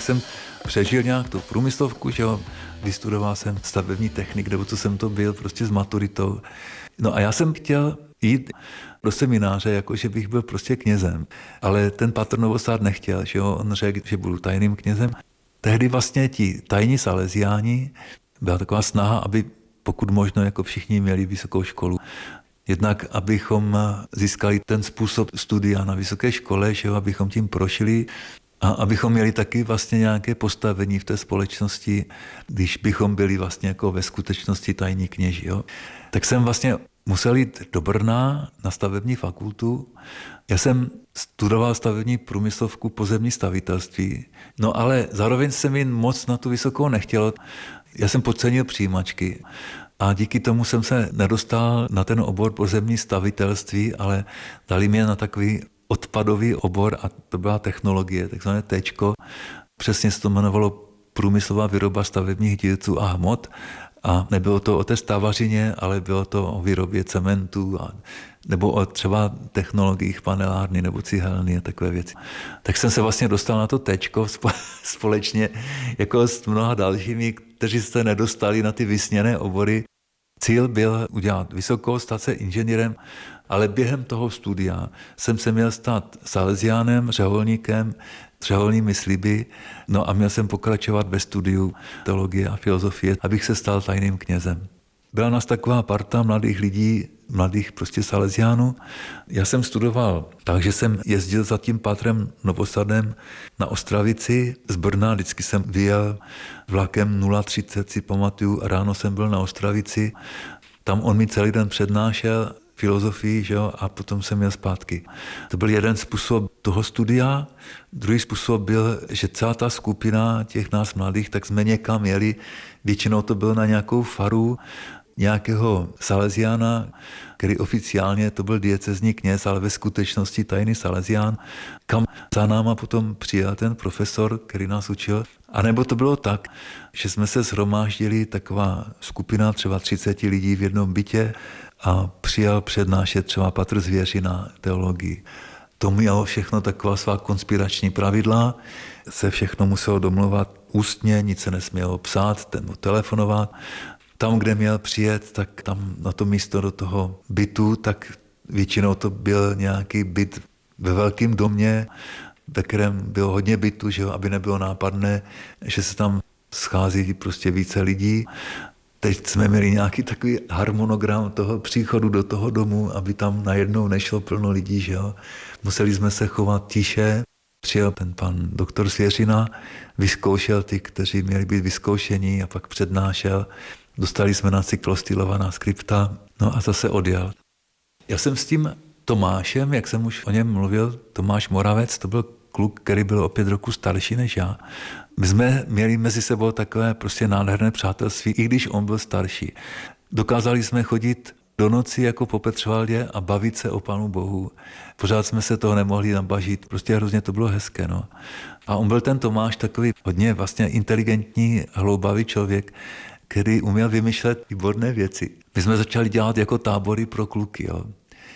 jsem přežil nějak tu průmyslovku, že jo, vystudoval jsem stavební technik, nebo co jsem to byl, prostě s maturitou. No a já jsem chtěl jít do semináře, jako že bych byl prostě knězem. Ale ten patr Novosad nechtěl, že jo, on řekl, že budu tajným knězem. Tehdy vlastně ti tajní saleziáni, byla taková snaha, aby pokud možno jako všichni měli vysokou školu. Jednak, abychom získali ten způsob studia na vysoké škole, že jo, abychom tím prošli a abychom měli taky vlastně nějaké postavení v té společnosti, když bychom byli vlastně jako ve skutečnosti tajní kněži. Jo. Tak jsem vlastně musel jít do Brna na stavební fakultu. Já jsem studoval stavební průmyslovku, pozemní stavitelství, no ale zároveň se mi moc na tu vysokou nechtělo. Já jsem podcenil přijímačky a díky tomu jsem se nedostal na ten obor pozemní stavitelství, ale dali mě na takový odpadový obor a to byla technologie, takzvané Téčko. Přesně se to jmenovalo průmyslová výroba stavebních dílců a hmot. A nebylo to o té stavařině, ale bylo to o výrobě cementu nebo o třeba technologiích panelárny nebo cihelny a takové věci. Tak jsem se vlastně dostal na to Téčko společně jako s mnoha dalšími, kteří se nedostali na ty vysněné obory. Cíl byl udělat vysokou, stát se inženýrem, ale během toho studia jsem se měl stát saleziánem, řeholníkem, řeholními sliby, no a měl jsem pokračovat ve studiu teologie a filozofie, abych se stal tajným knězem. Byla nás taková parta mladých lidí, mladých prostě saleziánů. Já jsem studoval, takže jsem jezdil za tím pátrem Novosadem na Ostravici z Brna, vždycky jsem vyjel vlakem 0:30, si pamatuju, a ráno jsem byl na Ostravici. Tam on mi celý den přednášel filozofii, že jo, a potom jsem měl zpátky. To byl jeden způsob toho studia. Druhý způsob byl, že celá ta skupina těch nás mladých, tak jsme někam jeli. Většinou to bylo na nějakou faru nějakého saleziána, který oficiálně to byl diecezní kněz, ale ve skutečnosti tajný salezián, kam za náma potom přijel ten profesor, který nás učil. A nebo to bylo tak, že jsme se shromáždili, taková skupina třeba 30 lidí v jednom bytě a přijal přednášet třeba patr Zvěřina teologii. To mělo všechno taková svá konspirační pravidla, se všechno muselo domluvat ústně, nic se nesmělo psát, nebo telefonovat. Tam, kde měl přijet, tak tam na to místo do toho bytu, tak většinou to byl nějaký byt ve velkém domě, ve kterém bylo hodně bytů, že jo, aby nebylo nápadné, že se tam schází prostě více lidí. Teď jsme měli nějaký takový harmonogram toho příchodu do toho domu, aby tam najednou nešlo plno lidí, že jo. Museli jsme se chovat tiše. Přijel ten pan doktor Svěřina, vyzkoušel ty, kteří měli být vyzkoušení a pak přednášel. Dostali jsme na cyklostylovaná skripta, no a zase odjel. Já jsem s tím Tomášem, jak jsem už o něm mluvil, Tomáš Moravec, to byl kluk, který byl o 5 roku starší než já. My jsme měli mezi sebou takové prostě nádherné přátelství, i když on byl starší. Dokázali jsme chodit do noci jako po Petřvaldě a bavit se o Pánu Bohu. Pořád jsme se toho nemohli nabažit, prostě hrozně to bylo hezké. No. A on byl ten Tomáš takový hodně vlastně inteligentní, hloubavý člověk, který uměl vymýšlet výborné věci. My jsme začali dělat jako tábory pro kluky. Jo.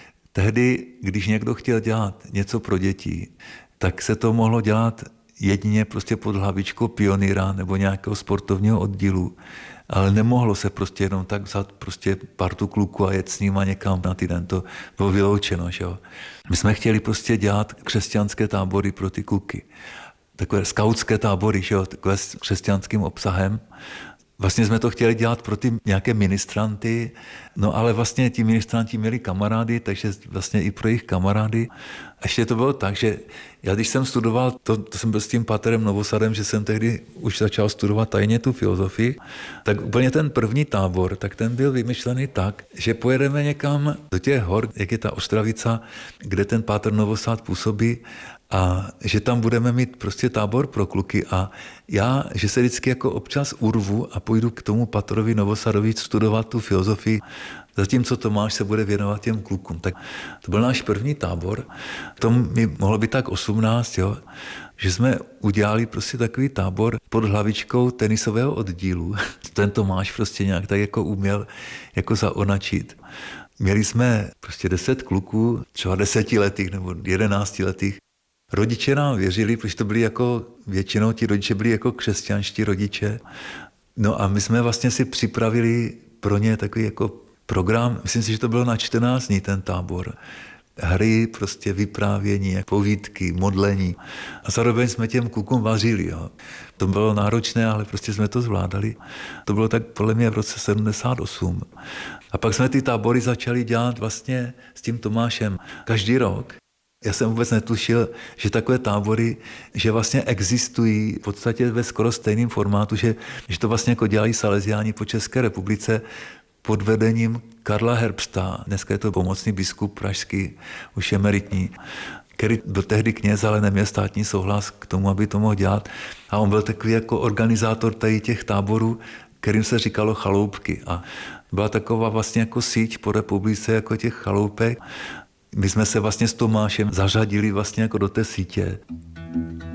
Tehdy, když někdo chtěl dělat něco pro děti, tak se to mohlo dělat jedině prostě pod hlavičkou pionýra nebo nějakého sportovního oddílu. Ale nemohlo se prostě jenom tak vzat prostě partu kluků a jet s nima někam na týden. To bylo vyloučeno. Že jo. My jsme chtěli prostě dělat křesťanské tábory pro ty kluky. Takové skautské tábory, že jo, takové s křesťanským obsahem. Vlastně jsme to chtěli dělat pro ty nějaké ministranty, no ale vlastně ti ministranti měli kamarády, takže vlastně i pro jejich kamarády. A ještě to bylo tak, že já když jsem studoval, to jsem byl s tím paterem Novosadem, že jsem tehdy už začal studovat tajně tu filozofii, tak úplně ten první tábor, tak ten byl vymyšlený tak, že pojedeme někam do těch hor, jak je ta Ostravica, kde ten páter Novosad působí, a že tam budeme mít prostě tábor pro kluky a já, že se vždycky jako občas urvu a půjdu k tomu patrovi Novosadovi studovat tu filozofii, zatímco Tomáš se bude věnovat těm klukům. Tak to byl náš první tábor, tomu mi mohlo být tak 18, jo, že jsme udělali prostě takový tábor pod hlavičkou tenisového oddílu. Ten Tomáš prostě nějak tak jako uměl jako zaonačit. Měli jsme prostě 10 kluků, třeba 10letých nebo 11letých. Rodiče nám věřili, protože to byli jako, většinou ti rodiče byli jako křesťanští rodiče. No a my jsme vlastně si připravili pro ně takový jako program, myslím si, že to bylo na 14 dní ten tábor. Hry, prostě vyprávění, povídky, modlení. A zároveň jsme těm klukům vařili. Jo. To bylo náročné, ale prostě jsme to zvládali. To bylo tak podle mě v roce 78. A pak jsme ty tábory začali dělat vlastně s tím Tomášem každý rok. Já jsem vůbec netušil, že takové tábory, že vlastně existují v podstatě ve skoro stejném formátu, že to vlastně jako dělají Salesiáni po České republice pod vedením Karla Herbsta. Dneska je to pomocný biskup pražský, už emeritní, který byl tehdy kněz, ale neměl státní souhlas k tomu, aby to mohl dělat. A on byl takový jako organizátor tady těch táborů, kterým se říkalo chaloupky. A byla taková vlastně jako síť po republice jako těch chaloupek. My jsme se vlastně s Tomášem zařadili vlastně jako do té sítě.